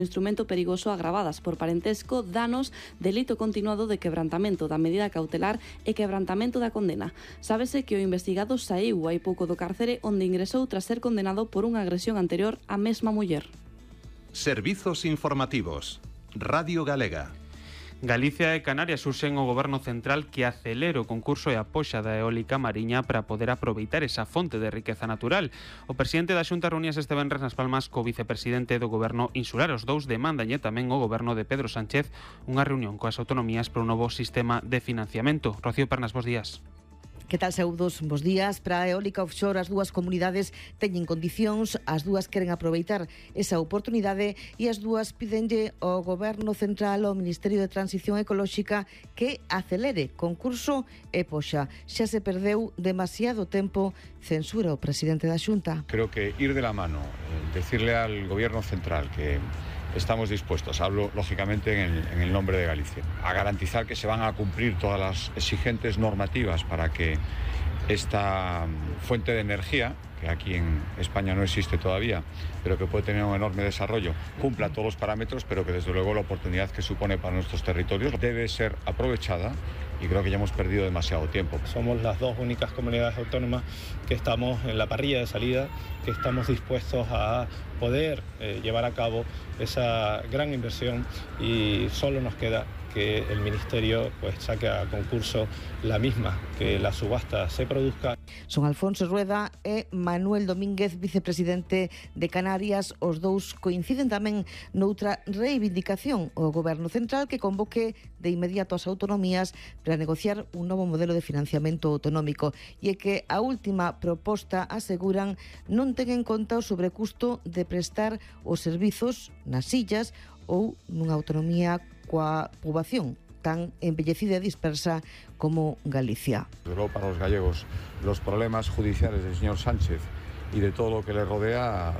instrumento perigoso agravadas por parentesco, danos, delito continuado de quebrantamento da medida cautelar e quebrantamento da condena. Sábese que o investigado saíu hai pouco do cárcere onde ingresou tras ser condenado por unha agresión anterior á mesma muller. Servizos informativos. Radio Galega. Galicia e Canarias urxen o Goberno Central que acelere o concurso e a poxa da eólica mariña para poder aproveitar esa fonte de riqueza natural. O presidente da Xunta reuníase este venres nas Palmas co vicepresidente do Goberno insular. Os dous demandañe tamén o Goberno de Pedro Sánchez unha reunión coas autonomías para un novo sistema de financiamento. Rocío Pernas, bos días. Que tal, saúdos? Bos días. Para a eólica offshore, as dúas comunidades teñen condicións, as dúas queren aproveitar esa oportunidade e as dúas pídenlle ao Goberno Central, ao Ministerio de Transición Ecolóxica, que acelere concurso e poxa. Xa se perdeu demasiado tempo, censura o presidente da Xunta. Creo que ir de la mano, decirle al Gobierno Central que estamos dispuestos, hablo lógicamente en el nombre de Galicia, a garantizar que se van a cumplir todas las exigentes normativas para que esta fuente de energía, que aquí en España no existe todavía, pero que puede tener un enorme desarrollo, cumpla todos los parámetros, pero que desde luego la oportunidad que supone para nuestros territorios debe ser aprovechada. Y creo que ya hemos perdido demasiado tiempo. Somos las dos únicas comunidades autónomas que estamos en la parrilla de salida, que estamos dispuestos a poder llevar a cabo esa gran inversión y solo nos queda que el Ministerio saque a concurso la misma, que la subasta se produzca. Son Alfonso Rueda e Manuel Domínguez, vicepresidente de Canarias. Os dous coinciden tamén noutra reivindicación ao Goberno Central que convoque de inmediato as autonomías para negociar un novo modelo de financiamento autonómico e que a última proposta, aseguran, non ten en conta o sobrecusto de prestar os servizos nas illas ou nunha autonomía coa poboación tan embellecida e dispersa como Galicia. Luego, para los gallegos, los problemas judiciales del señor Sánchez y de todo lo que le rodea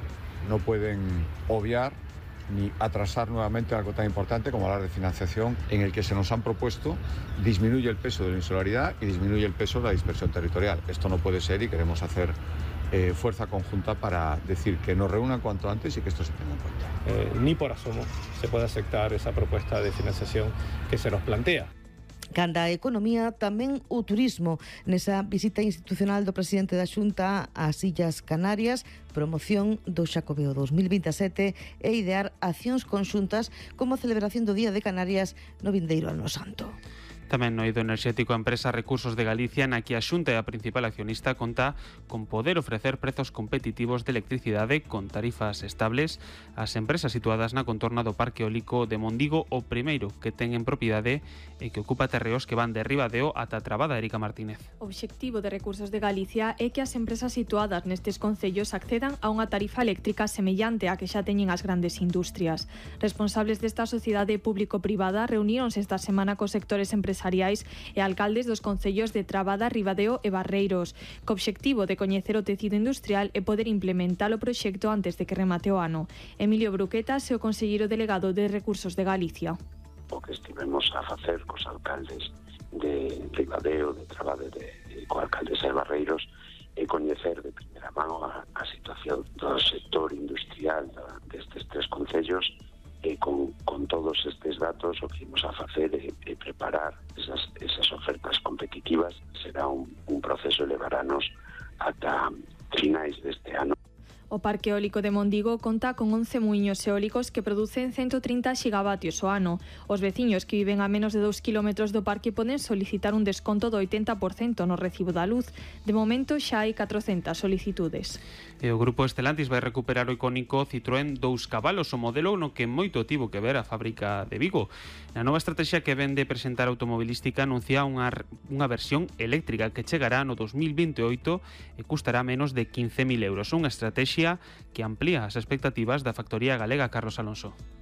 no pueden obviar ni atrasar nuevamente algo tan importante como hablar de financiación, en el que se nos han propuesto disminuye el peso de la insularidad y disminuye el peso de la dispersión territorial. Esto no puede ser y queremos hacer fuerza conjunta para decir que nos reúnan cuanto antes y que esto se tenga en cuenta. Ni por asomo se puede aceptar esa propuesta de financiación que se nos plantea. Canda a economía, tamén o turismo. Nesa visita institucional do presidente da Xunta ás Illas Canarias, promoción do Xacobeo 2027 e idear accións conxuntas como a celebración do Día de Canarias no vindeiro Ano Santo. Tamén no eido enerxético a empresa Recursos de Galicia, na que a Xunta é a principal accionista, conta con poder ofrecer prezos competitivos de electricidade con tarifas estables ás empresas situadas na contorna do Parque Eólico de Mondigo, o primeiro que ten en propiedade e que ocupa terreos que van de Ribadeo ata Trabada. Erika Martínez. O obxectivo de Recursos de Galicia é que as empresas situadas nestes concellos accedan a unha tarifa eléctrica semellante á que xa teñen as grandes industrias. Responsables desta sociedade público-privada reuníronse esta semana cos sectores empresariais e alcaldes dos concellos de Trabada, Ribadeo e Barreiros, co obxectivo de coñecer o tecido industrial e poder implementar o proxecto antes de que remate o ano. Emilio Bruquetas é o conselleiro delegado de Recursos de Galicia. O que estivemos a facer cos alcaldes de Ribadeo, de Trabada e co alcaldes de Barreiros é coñecer de primeira mano a situación do sector industrial destes tres concellos. E con todos estes datos o que imos a facer é preparar esas ofertas competitivas. Será un proceso que levarános ata finais deste ano. O Parque Eólico de Mondigo conta con 11 muiños eólicos que producen 130 xigavatios ao ano. Os veciños que viven a menos de 2 km do parque poden solicitar un desconto do 80% no recibo da luz. De momento xa hai 400 solicitudes. E o grupo Estelantis vai recuperar o icónico Citroën 2 cabalos, o modelo no que moito tivo que ver a fábrica de Vigo. Na nova estrategia que vende presentar automobilística anuncia unha versión eléctrica que chegará no 2028 e custará menos de 15.000 euros. Unha estrategia que amplía as expectativas da factoría galega Carlos Alonso.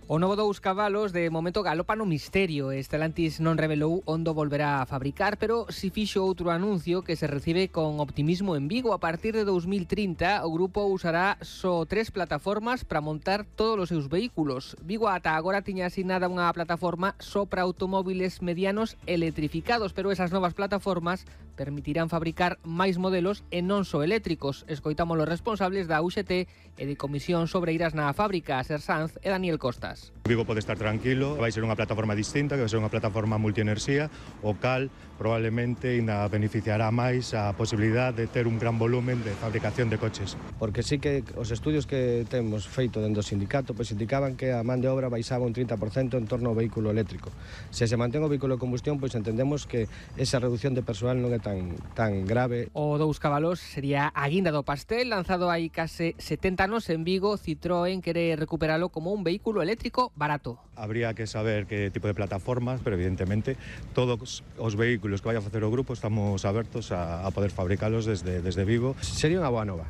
O novo 2 cavalos de momento galopa no misterio. Stellantis non revelou onde volverá a fabricar, pero si fixo outro anuncio que se recibe con optimismo en Vigo. A partir de 2030 o grupo usará só 3 plataformas para montar todos os seus vehículos. Vigo ata agora tiña asignada unha plataforma só para automóviles medianos electrificados, pero esas novas plataformas permitirán fabricar máis modelos e non só eléctricos. Escoitamos os responsables da UGT e de Comisións Obreiras na fábrica, Ser Sanz e Daniel Costas. Vigo pode estar tranquilo, vai ser unha plataforma distinta, que vai ser unha plataforma multienerxía, o cal probablemente ainda beneficiará máis a posibilidade de ter un gran volumen de fabricación de coches. Porque sí que os estudios que temos feito dentro do sindicato pois indicaban que a man de obra baixaba un 30% en torno ao vehículo eléctrico. Se se mantén o vehículo de combustión, pois entendemos que esa reducción de persoal non é tan grave. O 2 cavalos sería a guinda do pastel, lanzado hai case 70 anos en Vigo. Citroën quere recuperalo como un vehículo eléctrico barato. Habría que saber que tipo de plataformas, pero evidentemente todos os vehículos que vai a facer o grupo estamos abertos a poder fabricalos desde Vigo. Sería unha boa nova,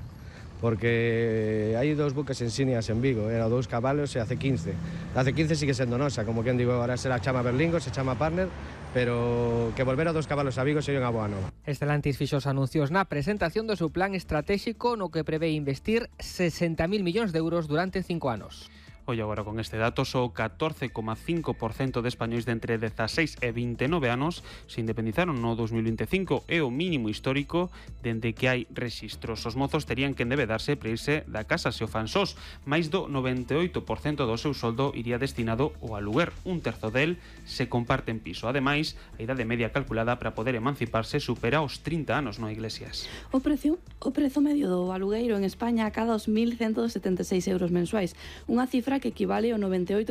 porque hai 2 buques insignias en Vigo, era 2 cavalos e a C15. A C15 sigue sendo nosa, como quen digo, agora será chama Berlingo, se chama Partner, pero que volver a 2 cavalos a Vigo sería unha boa nova. Stellantis fixo os anuncios na presentación do seu plan estratégico no que prevé investir 60.000 millóns de euros durante 5 anos. Hoy agora con este dato, só 14,5% de españois de entre 16 e 29 anos se independizaron no 2025, é o mínimo histórico dende que hai rexistros. Os mozos terían que endebedarse para irse da casa se o fan sós. Mais do 98% do seu soldo iría destinado ao aluguer. Un terzo del se comparte en piso. Ademais, a idade media calculada para poder emanciparse supera os 30 anos, no Iglesias. O prezo medio do alugueiro en España acada os 1.176 euros mensuais, unha cifra que equivale ao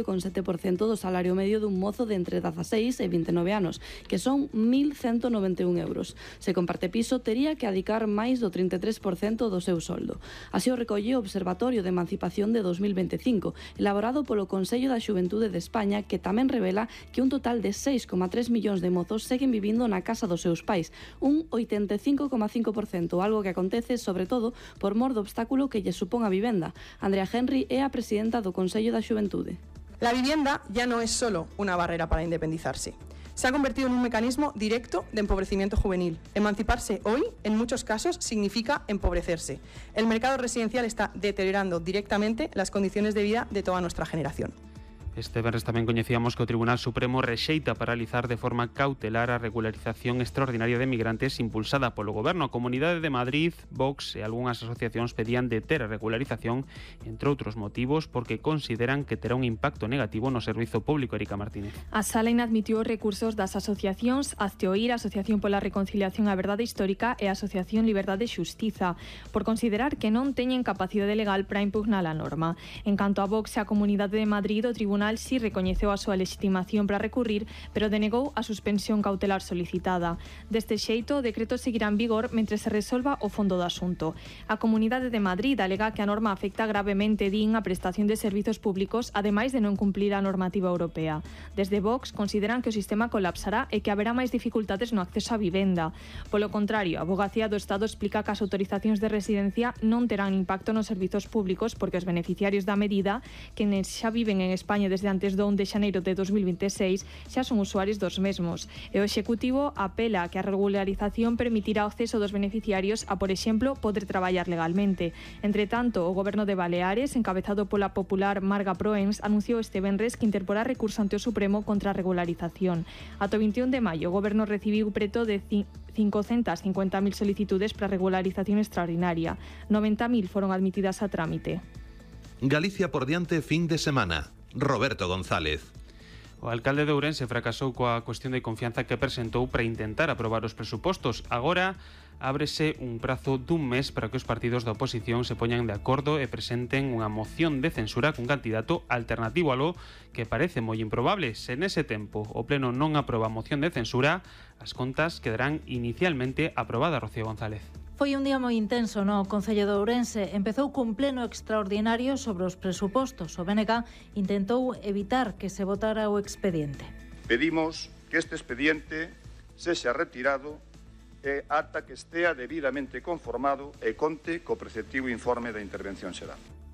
98,7% do salario medio dun mozo de entre 16 e 29 anos, que son 1.191 euros. Se comparte piso, tería que adicar máis do 33% do seu soldo. Así o recolle o Observatorio de Emancipación de 2025, elaborado polo Consello da Xuventude de España, que tamén revela que un total de 6,3 millóns de mozos seguen vivindo na casa dos seus pais, un 85,5%, algo que acontece sobre todo por mor do obstáculo que lle supón a vivenda. Andrea Henry é a presidenta do Consello da Xuventude. La vivienda ya no es solo una barrera para independizarse. Se ha convertido en un mecanismo directo de empobrecimiento juvenil. Emanciparse hoy, en muchos casos, significa empobrecerse. El mercado residencial está deteriorando directamente las condiciones de vida de toda nuestra generación. Este venres tamén coñecíamos que o Tribunal Supremo rexeita paralizar de forma cautelar a regularización extraordinaria de migrantes impulsada polo Goberno. A Comunidade de Madrid, Vox e algunhas asociacións pedían deter a regularización, entre outros motivos, porque consideran que terá un impacto negativo no servizo público. Erika Martínez. A Sala inadmitiu os recursos das asociacións Azteoír, Asociación pola Reconciliación e a Verdade Histórica e a Asociación Liberdade e Xustiza, por considerar que non teñen capacidade legal para impugnar a norma. En canto a Vox e a Comunidade de Madrid, o Tribunal si recoñeceu a súa legitimación para recurrir, pero denegou a suspensión cautelar solicitada. Deste xeito, o decreto seguirá en vigor mentre se resolva o fondo do asunto. A Comunidade de Madrid alega que a norma afecta gravemente, din, a prestación de servizos públicos, ademais de non cumplir a normativa europea. Desde Vox consideran que o sistema colapsará e que haberá máis dificultades no acceso á vivenda. Polo contrario, a Avogacía do Estado explica que as autorizacións de residencia non terán impacto nos servizos públicos porque os beneficiarios da medida, que xa viven en España desde antes do 1 de xaneiro de 2026, xa son usuarios dos mesmos. E o Executivo apela a que a regularización permitirá o acceso dos beneficiarios a, por exemplo, poder traballar legalmente. Entre tanto, o Goberno de Baleares, encabezado pola popular Marga Proens, anunciou este venres que interporá recurso ante o Supremo contra a regularización. Ata o 21 de maio, o Goberno recibiu preto de 550.000 solicitudes para regularización extraordinaria. 90.000 foron admitidas a trámite. Galicia por diante fin de semana. Roberto González. O alcalde de Ourense fracasou coa cuestión de confianza que presentou para intentar aprobar os presupostos. Agora ábrese un prazo dun mes para que os partidos da oposición se poñan de acordo e presenten unha moción de censura cun candidato alternativo a lo que parece moi improbable. Se nese tempo o Pleno non aproba a moción de censura, as contas quedarán inicialmente aprobadas, Rocío González. Foi un día moi intenso no Concello de Ourense. Empezou cun pleno extraordinario sobre os presupostos. O BNG intentou evitar que se votara o expediente. Pedimos que este expediente sexa retirado ata que estea debidamente conformado e conte co preceptivo informe da intervención xeral.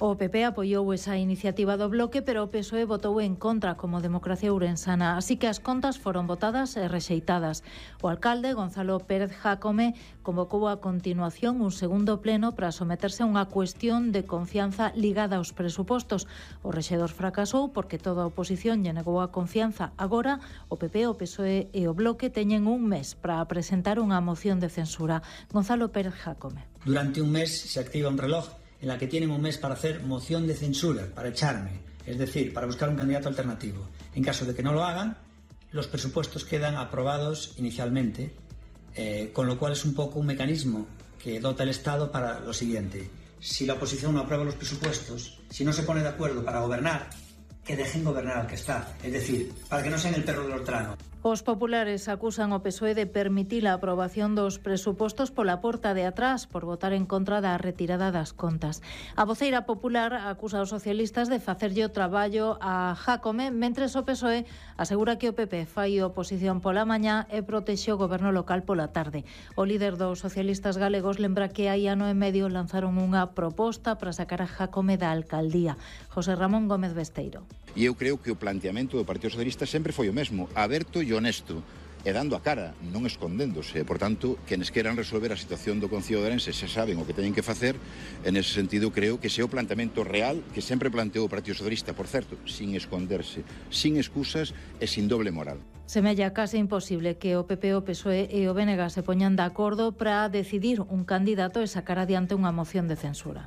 O PP apoiou esa iniciativa do Bloque, pero o PSOE votou en contra como Democracia Ourensana, así que as contas foron votadas e rexeitadas. O alcalde, Gonzalo Pérez Jácome, convocou a continuación un segundo pleno para someterse a unha cuestión de confianza ligada aos presupostos. O rexedor fracasou porque toda a oposición lle negou a confianza. Agora, o PP, o PSOE e o Bloque teñen un mes para presentar unha moción de censura. Gonzalo Pérez Jácome. Durante un mes se activa un reloj en la que tienen un mes para hacer moción de censura, para echarme, es decir, para buscar un candidato alternativo. En caso de que no lo hagan, los presupuestos quedan aprobados inicialmente, con lo cual es un poco un mecanismo que dota el Estado para lo siguiente. Si la oposición no aprueba los presupuestos, si no se pone de acuerdo para gobernar, que dejen gobernar al que está, es decir, para que no sean el perro del hortelano. Os populares acusan o PSOE de permitir a aprobación dos presupostos pola porta de atrás por votar en contra da retirada das contas. A voceira popular acusa aos socialistas de facerlle o traballo a Jácome, mentres o PSOE asegura que o PP fai oposición pola mañá e protexe o goberno local pola tarde. O líder dos socialistas galegos lembra que hai ano e medio lanzaron unha proposta para sacar a Jácome da alcaldía. José Ramón Gómez Besteiro. E eu creo que o planteamento do Partido Socialista sempre foi o mesmo, aberto e honesto, e dando a cara, non escondéndose. Por tanto, quenes queran resolver a situación do Concello de Ourense se saben o que teñen que facer. En ese sentido, creo que ese é o planteamento real que sempre planteou o Partido Socialista, por certo, sin esconderse, sin excusas e sin doble moral. Semella case imposible que o PP, o PSOE e o BNG se poñan de acordo para decidir un candidato e sacar adiante unha moción de censura.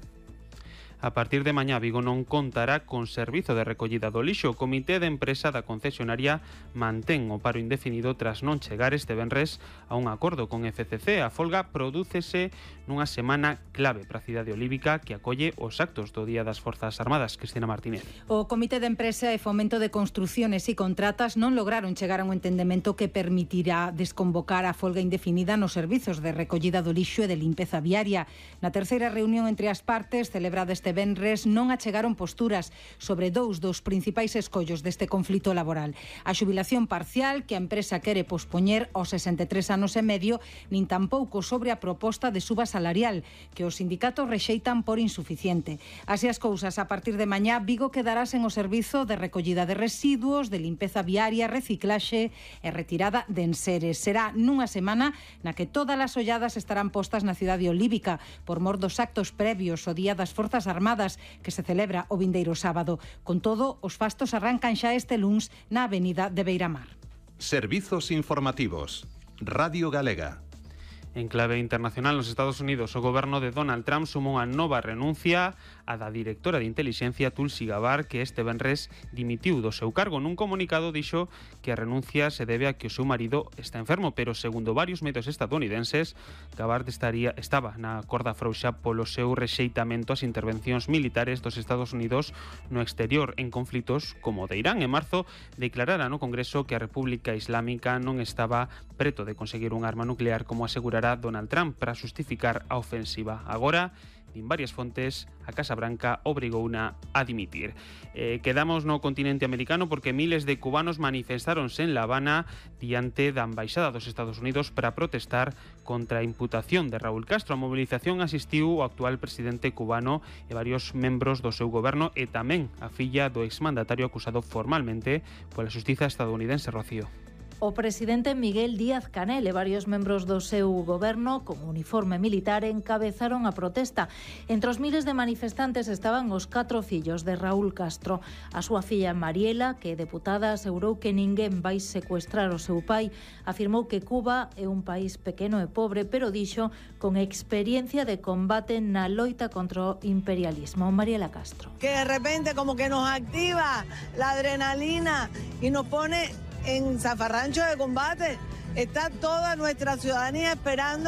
A partir de mañá, Vigo non contará con servizo de recollida do lixo. O Comité de Empresa da concesionaria mantén o paro indefinido tras non chegar este venres a un acordo con FCC. A folga prodúcese nunha semana clave para a cidade olívica que acolle os actos do Día das Forzas Armadas. Cristina Martínez. O Comité de Empresa e Fomento de Construciones e Contratas non lograron chegar a un entendemento que permitirá desconvocar a folga indefinida nos servizos de recollida do lixo e de limpeza viaria. Na terceira reunión entre as partes, celebrada este venres, non achegaron posturas sobre dous dos principais escollos deste conflito laboral. A xubilación parcial, que a empresa quere pospoñer aos 63 anos e medio, nin tampouco sobre a proposta de suba salarial, que os sindicatos rexeitan por insuficiente. Así as cousas, a partir de mañá, Vigo quedará sen o servizo de recollida de residuos, de limpeza viaria, reciclaxe e retirada de enseres. Será nunha semana na que todas as olladas estarán postas na cidade olívica por mor dos actos previos ao Día das Forzas Armadas, que se celebra o vindeiro sábado. Con todo, os fastos arrancan xa este luns na avenida de Beiramar. Servizos informativos. Radio Galega. En clave internacional, nos Estados Unidos, o goberno de Donald Trump sumou unha nova renuncia a da directora de inteligencia Tulsi Gabbard, que este venres dimitiu do seu cargo. Nun comunicado dixo que a renuncia se debe a que o seu marido está enfermo, pero segundo varios medios estadounidenses, Gabbard estaba na corda frouxa polo seu rexeitamento ás intervencións militares dos Estados Unidos no exterior en conflitos como o de Irán. En marzo declarara no Congreso que a República Islámica non estaba preto de conseguir un arma nuclear como asegurará Donald Trump para justificar a ofensiva. Agora, din varias fontes, a Casa Branca obrigouna a dimitir. Quedamos no continente americano porque miles de cubanos manifestáronse en La Habana diante da Embaixada dos Estados Unidos para protestar contra a imputación de Raúl Castro. A movilización asistiu o actual presidente cubano e varios membros do seu goberno e tamén a filla do exmandatario acusado formalmente pola xustiza estadounidense, Rocío. O presidente Miguel Díaz-Canel e varios membros do seu goberno con uniforme militar encabezaron a protesta. Entre os miles de manifestantes estaban os 4 fillos de Raúl Castro. A súa filla Mariela, que é deputada, asegurou que ninguén vai secuestrar o seu pai. Afirmou que Cuba é un país pequeno e pobre, pero dixo con experiencia de combate na loita contra o imperialismo. Mariela Castro. Que de repente como que nos activa la adrenalina y nos pone en zafarrancho de combate. Está toda nuestra ciudadanía esperando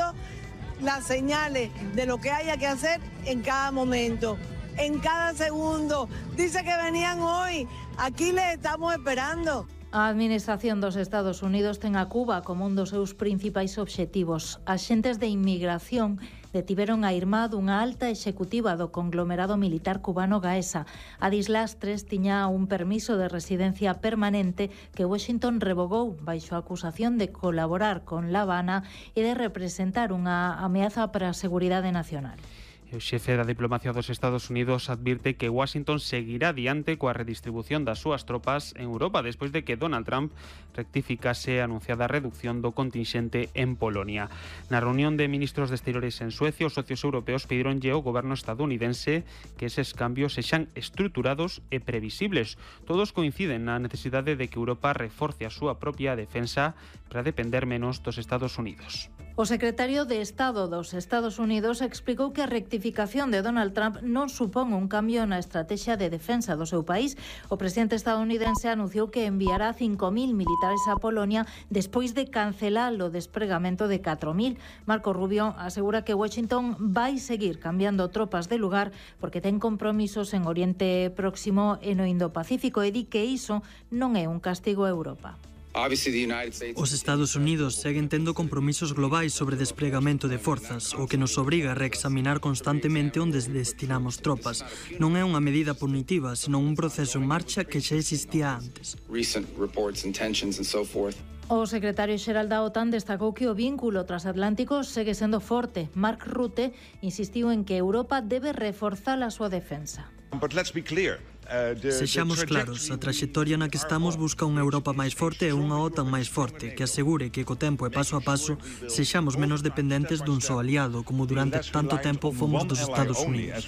las señales de lo que haya que hacer en cada momento, en cada segundo. Dice que venían hoy, aquí les estamos esperando. A Administración dos Estados Unidos ten a Cuba como un dos seus principais obxectivos. Axentes de inmigración detiveron a irmá dunha alta executiva do conglomerado militar cubano Gaesa. A Dislastres tiña un permiso de residencia permanente que Washington revogou baixo a acusación de colaborar con La Habana e de representar unha ameaza para a seguridade nacional. O xefe da diplomacia dos Estados Unidos advirte que Washington seguirá adiante coa redistribución das súas tropas en Europa despois de que Donald Trump rectificase a anunciada reducción do contingente en Polonia. Na reunión de ministros de Exteriores en Suecia, os socios europeos pedironlle ao goberno estadounidense que eses cambios sexan estruturados e previsibles. Todos coinciden na necesidade de que Europa reforce a súa propia defensa para depender menos dos Estados Unidos. O secretario de Estado dos Estados Unidos explicou que a rectificación de Donald Trump non supón un cambio na estrategia de defensa do seu país. O presidente estadounidense anunciou que enviará 5.000 militares a Polonia despois de cancelar o despregamento de 4.000. Marco Rubio asegura que Washington vai seguir cambiando tropas de lugar porque ten compromisos en Oriente Próximo e no Indo-Pacífico e di que iso non é un castigo a Europa. Os Estados Unidos seguen tendo compromisos globais sobre despregamento de forzas, o que nos obriga a reexaminar constantemente onde destinamos tropas. Non é unha medida punitiva, senón un proceso en marcha que xa existía antes. O secretario xeral da OTAN destacou que o vínculo transatlántico segue sendo forte. Mark Rutte insistiu en que Europa debe reforzar a súa defensa. Sexamos claros, a traxectoria na que estamos busca unha Europa máis forte e unha OTAN máis forte, que asegure que co tempo e paso a paso sexamos menos dependentes dun só aliado, como durante tanto tempo fomos dos Estados Unidos.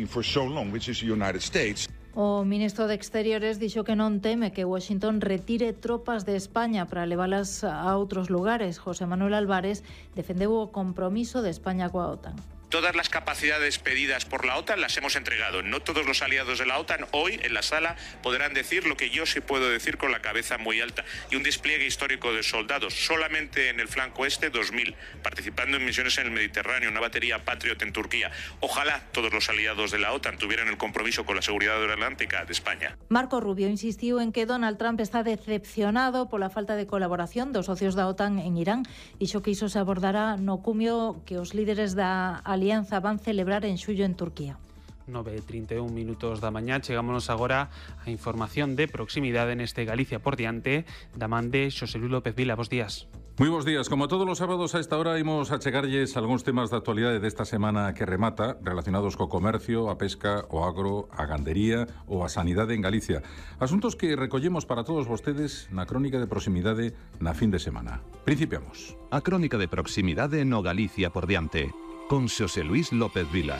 O ministro de Exteriores dixo que non teme que Washington retire tropas de España para leválas a outros lugares. José Manuel Álvarez defendeu o compromiso de España coa OTAN. Todas las capacidades pedidas por la OTAN las hemos entregado. No todos los aliados de la OTAN hoy en la sala podrán decir lo que yo sí puedo decir con la cabeza muy alta. Y un despliegue histórico de soldados. Solamente en el flanco este, 2.000, participando en misiones en el Mediterráneo, una batería Patriot en Turquía. Ojalá todos los aliados de la OTAN tuvieran el compromiso con la seguridad aeronáutica de España. Marco Rubio insistiu en que Donald Trump está decepcionado pola falta de colaboración dos socios da OTAN en Irán. Dixo que iso se abordará no cumio que os líderes da Alianza van celebrar en xullo en Turquía. 9:31 da mañá, chegámonos agora a información de proximidade neste Galicia por diante da man de Xosé Luis López Vila. Bos días. Moi bons días. Como todos os sábados a esta hora imos a chegarlles algúns temas de actualidade desta semana que remata relacionados co comercio, a pesca, o agro, a gandería ou a sanidade en Galicia. Asuntos que recollemos para todos vostedes na crónica de proximidade na fin de semana. Principiamos. A crónica de proximidade no Galicia por diante con Xosé Luis López Vila.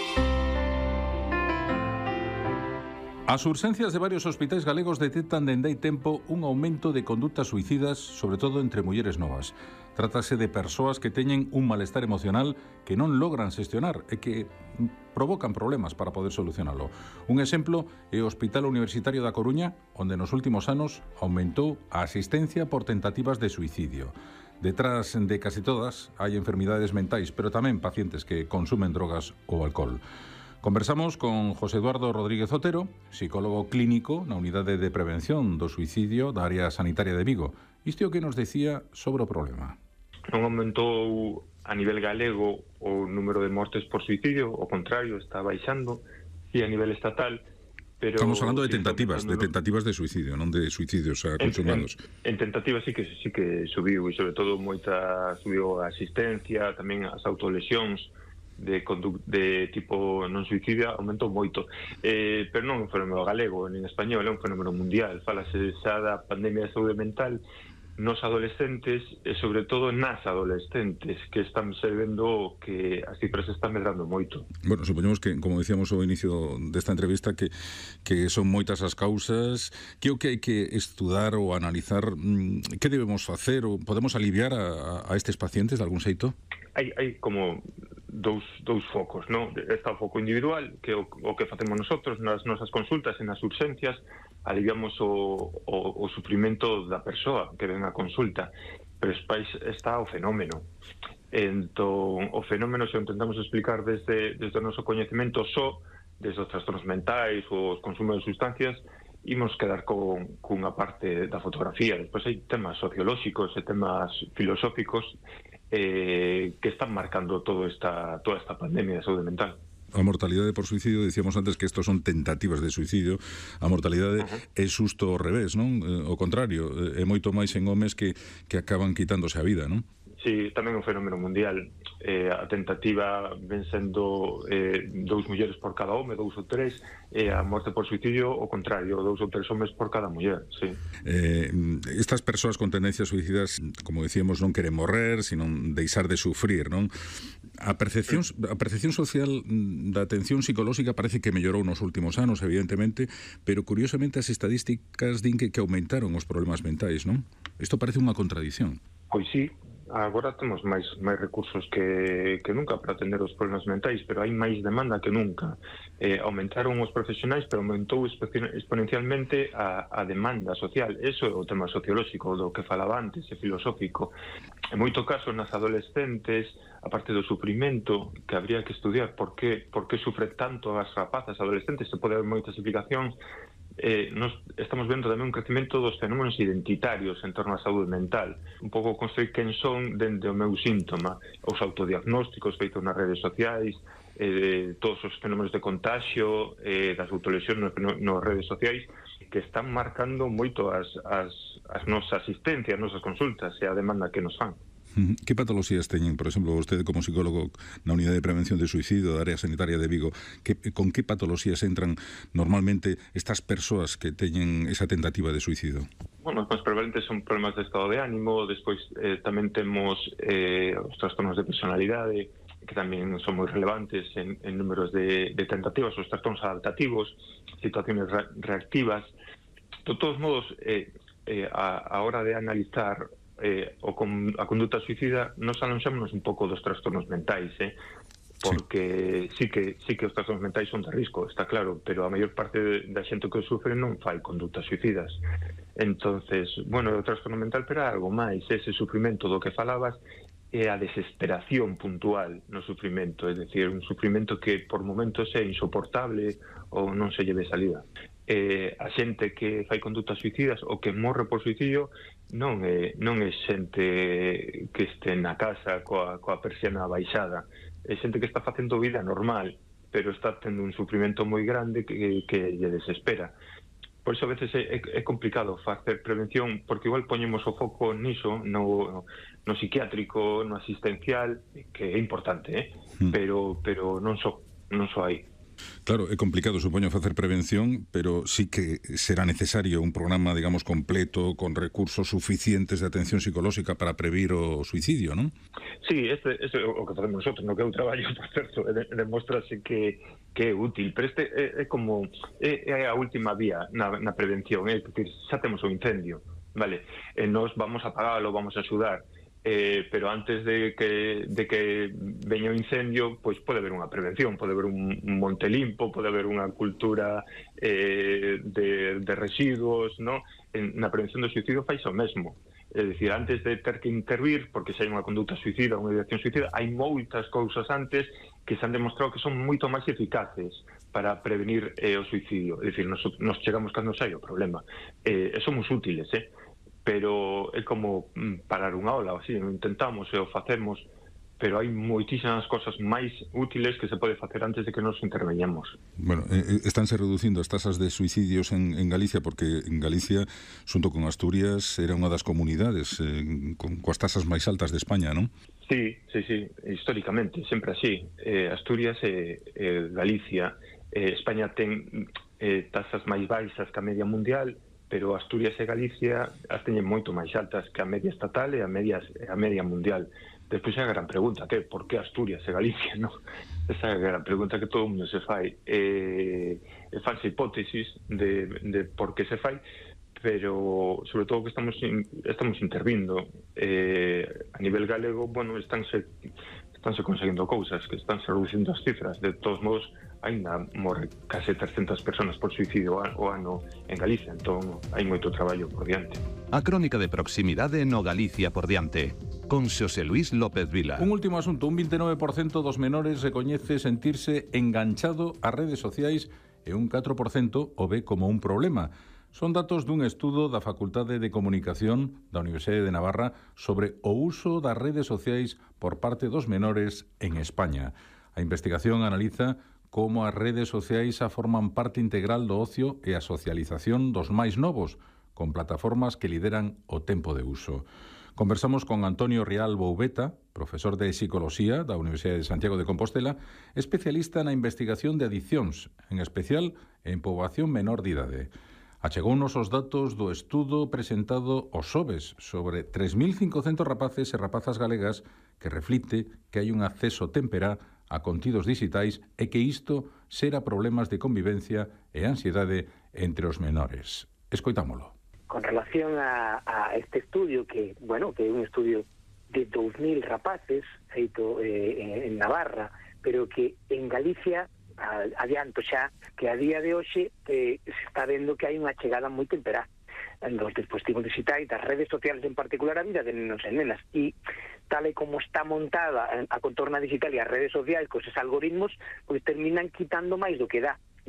As urxencias de varios hospitais galegos detectan dende hai tempo un aumento de condutas suicidas, sobre todo entre mulleres novas. Trátase de persoas que teñen un malestar emocional que non logran xestionar e que provocan problemas para poder solucionalo. Un exemplo é o Hospital Universitario da Coruña, onde nos últimos anos aumentou a asistencia por tentativas de suicidio. Detrás de casi todas hai enfermidades mentais, pero tamén pacientes que consumen drogas ou alcohol. Conversamos con José Eduardo Rodríguez Otero, psicólogo clínico na Unidade de Prevención do Suicidio da Área Sanitaria de Vigo. Isto é o que nos decía sobre o problema. Non aumentou a nivel galego o número de mortes por suicidio, ao contrario, está baixando, e a nivel estatal, pero... Estamos falando de tentativas de suicidio, non de suicidios consumados. En tentativas sí que subiu, e sobre todo subiu a asistencia, tamén as autolesións, de tipo non suicidia aumentou moito, pero non é un fenómeno galego nin español, é un fenómeno mundial. Falase xa da pandemia de saúde mental nos adolescentes e sobre todo nas adolescentes, que están vendo que as cifras están medrando moito. Bueno, supoñemos que, como dicíamos ao inicio desta entrevista, que son moitas as causas, que o que hai que estudar ou analizar, que debemos facer ou podemos aliviar a estes pacientes de algún xeito? Hai como dous focos, non? Está o foco individual, que o que facemos nosotros nas nosas consultas e nas urxencias, aliviamos o sufrimento da persoa que ven a consulta, pero despois está o fenómeno. Entón, o fenómeno se o intentamos explicar desde o noso coñecemento só, desde os trastornos mentais ou os consumos de sustancias, imos quedar cunha parte da fotografía. Despois hai temas sociolóxicos e temas filosóficos que están marcando toda esta pandemia de saúde mental. A mortalidade por suicidio, dicíamos antes que estos son tentativas de suicidio, a mortalidade é xusto ao revés, non? O contrario, é moito máis en homes que acaban quitándose a vida, non? Sí, tamén un fenómeno mundial. A tentativa ven sendo 2 mulleres por cada home, 2 ou 3, e a morte por suicidio o contrario, 2 ou 3 homes por cada muller, sí. Estas persoas con tendencias suicidas, como decíamos, non queren morrer, sino deixar de sufrir, non? A percepción social da atención psicolóxica parece que mellorou nos últimos anos, evidentemente, pero curiosamente as estadísticas din que aumentaron os problemas mentais, non? Isto parece unha contradición. Pois sí. Agora temos máis recursos que nunca para atender os problemas mentais, pero hai máis demanda que nunca. Aumentaron os profesionais, pero aumentou exponencialmente a demanda social. Eso é o tema sociolóxico do que falaba antes, e filosófico. En moito caso, nas adolescentes, a parte do sufrimento, que habría que estudiar por que sufre tanto as rapazas adolescentes, se pode haber moitas explicacións. Nos estamos vendo tamén un crecimento dos fenómenos identitarios en torno á saúde mental, un pouco construir quen son dende o meu síntoma, os autodiagnósticos feitos nas redes sociais, todos os fenómenos de contagio, das autolesións nas redes sociais, que están marcando moito as nosas asistencias, as nosas consultas e a demanda que nos fan. Que patoloxías teñen, por exemplo, vostede como psicólogo na Unidade de Prevención de Suicidio da Área Sanitaria de Vigo, con que patoloxías entran normalmente estas persoas que teñen esa tentativa de suicidio? Bueno, os máis prevalentes son problemas de estado de ánimo, despois tamén temos os trastornos de personalidade, que tamén son moi relevantes en números de tentativas, os trastornos adaptativos, situaciones reactivas. De todos modos, a hora de analizar a conduta suicida, nos alonxámonos un pouco dos trastornos mentais, porque sí que os trastornos mentais son de risco, está claro, pero a maior parte da xente que sufre non fai condutas suicidas. Entonces, bueno, o trastorno mental, pero algo máis, ese sufrimento do que falabas, é a desesperación puntual no sufrimento, é dicir, un sufrimento que por momentos é insoportable ou non se lleve salida. A xente que fai condutas suicidas ou que morre por suicidio non é xente que este na casa coa persiana baixada, é xente que está facendo vida normal, pero está tendo un sufrimento moi grande que lle desespera. Por iso a veces é complicado facer prevención, porque igual poñemos o foco niso, no psiquiátrico, no asistencial, que é importante, pero non só aí. Claro, é complicado, supoño, facer prevención, pero sí que será necesario un programa, digamos, completo, con recursos suficientes de atención psicolóxica para previr o suicidio, non? Sí, este é o que facemos nosotros, no que eu traballo, por certo, demostrase que é útil, pero este é como é a última vía na prevención, é dicir, xa temos o incendio, vale, e nós vamos a apagalo, vamos a axudar, pero antes de que veña o incendio, pois pode haber unha prevención, pode haber un monte limpo, pode haber unha cultura de residuos, ¿no? Na prevención do suicidio fai o mesmo. É dicir, antes de ter que intervir, porque se hai unha conduta suicida, unha ideación suicida, hai moitas cousas antes que se han demostrado que son moito máis eficaces para prevenir o suicidio. É dicir, nos chegamos cando sai o problema. Somos útiles, pero é como parar unha ola, así, intentamos e o facemos, pero hai moitísimas cosas máis útiles que se pode facer antes de que nos interveñemos. Bueno, estánse reducindo as tasas de suicidios en Galicia, porque en Galicia, xunto con Asturias, era unha das comunidades coas tasas máis altas de España, non? Sí, históricamente, sempre así. Asturias e Galicia, España ten tasas máis baixas que a media mundial, pero Asturias e Galicia as teñen moito máis altas que a media estatal e a media mundial. Despois é a gran pregunta, por que Asturias e Galicia, non? Esa é a gran pregunta que todo o mundo se fai. Fanse hipótesis de por que se fai, pero sobre todo que estamos intervindo. A nivel galego, bueno, estánse conseguindo cousas, que estánse reducindo as cifras. De todos modos, ainda morre case 300 personas por suicidio o ano en Galicia, entón hai moito traballo por diante. A crónica de proximidade no Galicia por diante, con Xosé Luis López Vila. Un último asunto, un 29% dos menores recoñece sentirse enganchado ás redes sociais e un 4% o ve como un problema. Son datos dun estudo da Facultade de Comunicación da Universidade de Navarra sobre o uso das redes sociais por parte dos menores en España. A investigación analiza como as redes sociais forman parte integral do ocio e a socialización dos máis novos, con plataformas que lideran o tempo de uso. Conversamos con Antonio Rial Boubeta, profesor de Psicoloxía da Universidade de Santiago de Compostela, especialista na investigación de adiccións, en especial en poboación menor de idade. Achegounos os datos do estudo presentado o xoves sobre 3.500 rapaces e rapazas galegas que reflite que hai un acceso temperá a contidos digitais e que isto xera problemas de convivencia e ansiedade entre os menores. Escoitámolo. Con relación a este estudio, que é un estudio de 2.000 rapaces feito en Navarra, pero que en Galicia adianto xa que a día de hoxe se está vendo que hai unha chegada moi temperá dos dispositivos digitais, das redes sociales en particular, a vida de nenos e nenas, e tal e como está montada a contorna digital e as redes sociais con esos algoritmos, pois terminan quitando máis do que dá.